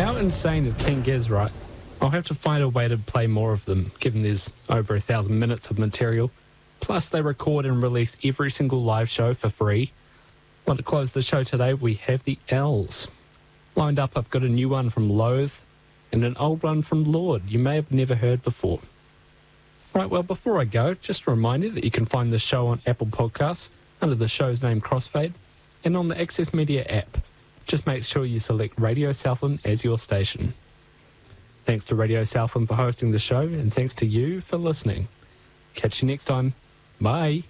How insane is King Giz, right? I'll have to find a way to play more of them, given there's over 1,000 minutes of material. Plus, they record and release every single live show for free. Well, to close the show today, we have the L's. Lined up, I've got a new one from Loathe and an old one from Lord you may have never heard before. Right, well, before I go, just a reminder that you can find the show on Apple Podcasts under the show's name Crossfade and on the Access Media app. Just make sure you select Radio Southland as your station. Thanks to Radio Southland for hosting the show, and thanks to you for listening. Catch you next time. Bye.